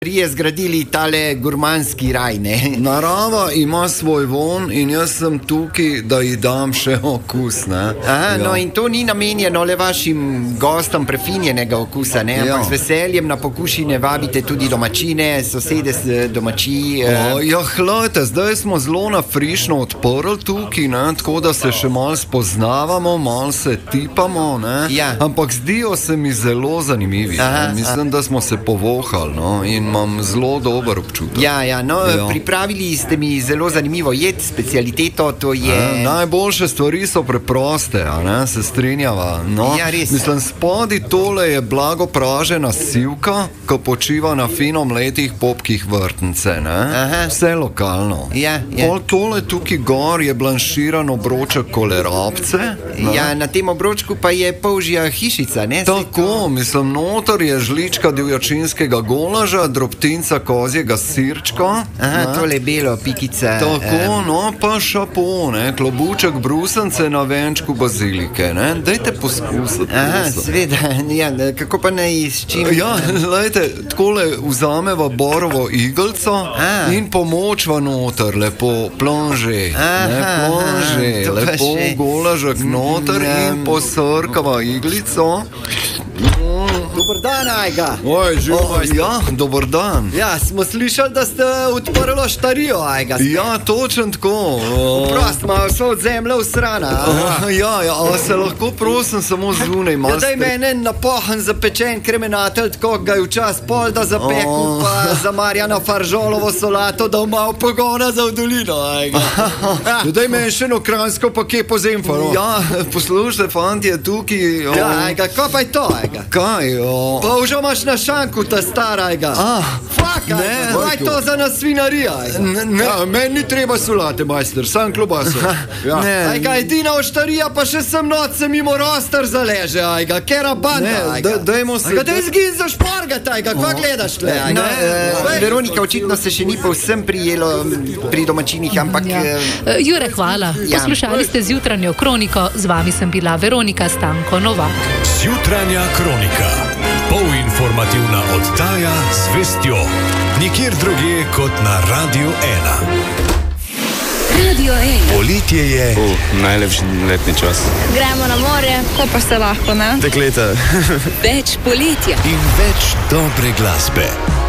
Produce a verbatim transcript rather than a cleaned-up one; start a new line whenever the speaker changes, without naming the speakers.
Je zgradili tale gurmanski raj, ne?
Narava ima svoj von in jaz sem tukaj, da ji dam še okus, ne?
Aha,
ja.
No in to ni namenjeno le vašim gostom prefinjenega okusa, ne? Ampak
Ja.
z veseljem na pokušine vabite tudi domačine, sosede z domači.
O, ja, hlejte, zdaj smo zelo nafrišno odprli tukaj, ne? Tako da se še malo spoznavamo, malo se tipamo, ne?
Ja.
Ampak zdijo se mi zelo zanimivi.
Aha,
ne? Mislim, da smo se povohali, no? In imam zelo dober občutek.
Ja, ja, no,
Ja.
pripravili ste mi zelo zanimivo jed, specialiteto, to je...
E, najboljše stvari so preproste, a ne, se strinjava. No,
Ja, res.
mislim, spodi tole je blago pražena sivka, ko počiva na fino mletih popkih vrtnice, ne?
Aha.
Vse lokalno.
Ja, ja.
Pol tole tukaj gor je blanširan obroček kolerabce. ne.
Ja, na tem obročku pa je polžja hišica, ne?
Tako, mislim, notor je žlička divjačinskega golaža, drobtinca kozjega sirčka.
Aha,
ne.
tole belo, pikica.
Tako,
em,
no, pa šapo, ne, klobuček brusence na venčku bazilike, ne, dajte poskusiti.
Aha,
prosim.
sveda, ja, kako pa naj s čim?
Ja, lejte, takole vzameva borovo igelco
A.
in pomočva noter, lepo plonže,
Aha,
ne, plonže,
aha, to pa
lepo
še.
golažek noter
Mm,
in posrkava iglico.
Dobar dan, Ajga.
Oj, živaj, ja, dober dan.
Ja, smo slišali, da ste odprli štarijo, Ajga.
Ja, točno tako. o.
Prost, malo so od zemlje v strana.
Ah, Ja, ja, a se lahko prosim samo zunaj
Ja,
malo.
daj mene napohan zapečen kremenatelj, tako ga je včas pol, da zapeku,
Oh.
pa za Marjana Faržolovo solato, da malo pogona za v dolino, Ajga.
Ja, daj meni še eno kranjsko pa kje po zemfalo. Ja, poslušaj, fant je tukaj. o,
Ja, Ajga, ko pa je to, Ajga?
Kaj, o?
Pa už imaš na šanku ta stara, Ajga.
Ah,
Fak,
ne,
Ajga, kaj
Vojko.
to za nas svinarija, Ajga?
Ne, ne, ja, meni ni treba solate, majster, sam klobaso. Ja.
Ne, ajga, edina oštarija pa še sem noč se mimo roster zaleže, ajga, kera banda,
Ne,
ajga.
da- dajmo se-
Ajga, daj zgin za špargat, ajga, kva gledaš tle, ajga?
Ne,
Eh,
ne,
Veronika, očitno se še ni povsem prijelo m, pri domačinih, ampak...
Ja.
eh,
Eh, Jure, hvala.
Ja.
Poslušali ste Zjutranjo kroniko, z vami sem bila Veronika Stanko Novak.
Zjutranja kronika. Polinformativna oddaja z vestjo. Nikjer drugje kot na Radiu ena.
Radio ena.
Poletje je,
Uh, najlepši letni čas.
Gremo na morje, ko pa se lahko, ne?
Dekleta.
Več poletja.
in več dobre glasbe.